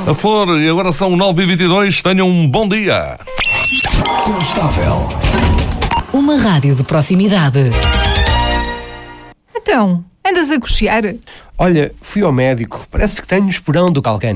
A Flor, e agora são 9h22, tenham um bom dia. Instável. Uma rádio de proximidade. Então, andas a cochear? Olha, fui ao médico. Parece que tenho esporão do calcânio.